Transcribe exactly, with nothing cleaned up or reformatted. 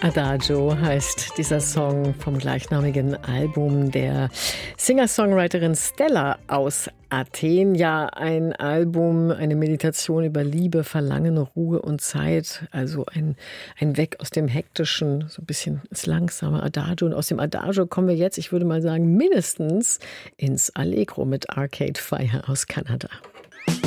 Adagio heißt dieser Song vom gleichnamigen Album der Singer-Songwriterin Stella aus Athen. Ja, ein Album, eine Meditation über Liebe, Verlangen, Ruhe und Zeit. Also ein, ein Weg aus dem Hektischen, so ein bisschen ins langsame Adagio. Und aus dem Adagio kommen wir jetzt, ich würde mal sagen, mindestens ins Allegro mit Arcade Fire aus Kanada.